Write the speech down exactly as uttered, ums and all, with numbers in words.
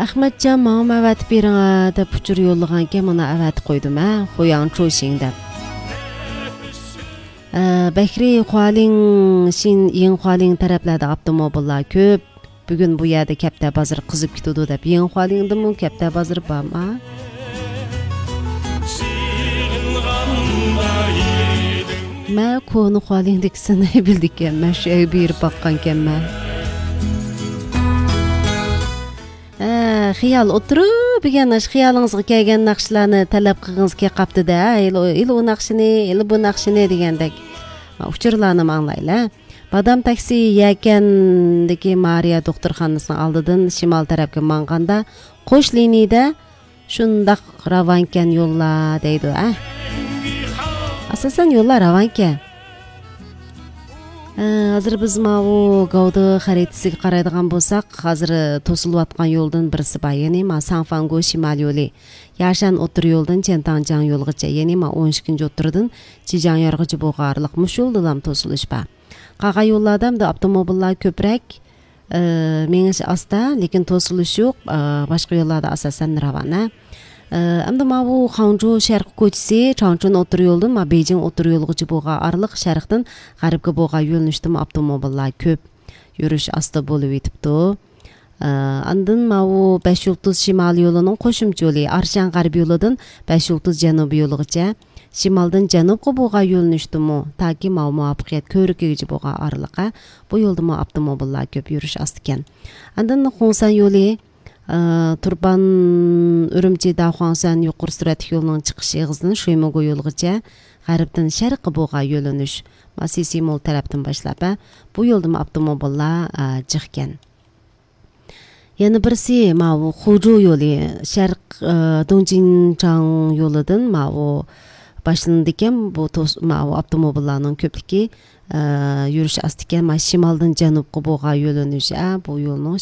Ahmetcan mağam əvət birinə də puçur yollagan ki, mana əvət qoydum, hə? Xoyan çoşing də. Bəkri xualin, şin yin xualin tərəflərdə avtomobillar köp. Bugün bu yerdə kəptə bazır qızıb gitudu da. Yin xualində mı kəptə bazır bam, ha? Mən konu xualindikisini bildik ki, mən şey bir baxqan ki, mən. Xiyal oturup yanaş xiyalыңızga kelgan naqshlarni talab qilg'ingizga qaptida il u naqshini il bu naqshini degandek uchurlarni anglaylar. Badam taksi yakandagi Mariya doktorxonasining oldidan shimol tarafga manganda qo'sh liniyada shundaq ravankan yo'llar deydi, a. Asosan yo'llar ravankan. Hazır biz ma'u Gavda xaritasiga qaraydigan bo'lsak, hozir to'silayotgan yo'ldan birisi bor, ya'ni ma Sanfango shimol yo'li. Yashan o'tir yo'ldan Chentanjang yo'lgacha, ya'ni ma o'n ikkinchi o'tirdan Chijang yarg'ichi bo'g'arliq mush yo'ldan to'silish bor. Qolgan yo'llarda ham avtomobillar ko'proq, menish asta, lekin to'silish yo'q. Boshqa yo'llarda asosan ravona. Amda ma bu Hangzhou sharq ko'chasi Changchun o'tir yo'ldan ma Beijing o'tir yo'lgacha bo'lgan araliq sharqdan g'arbga bo'lgan yo'linishda avtomobillar ko'p yurish asta bo'lib yetibdi. Andan ma bu besh yulduz shimol yo'lining qo'shimcha yo'li Arshan g'arb yo'lidan besh yulduz janub yo'ligacha, shimoldan janubga bo'lgan yo'linishdimi taki ma muvaffaqiyat ko'rikiga bo'lgan araliqqa bu yo'lda ma avtomobillar ko'p yurish asta ekan. Andan Xonsan yo'li Turban Ürümçi Dağxansan yuqori surat yo'lining chiqish eg'izidan Shoymogo yo'ligacha g'arbdan sharqqa bo'lgan yo'linish Masisi mol tarafdan boshlab bu yo'lda avtomobillar chiqgan. Yana birisi ma bu Xuzhou yo'li sharq Dongjinchang yo'lidan ma bu boshlanadigan bu ma avtomobillarning ko'pligi yurish asta ekan. Ma shimoldan janubga bo'lgan yo'linish bu yo'lning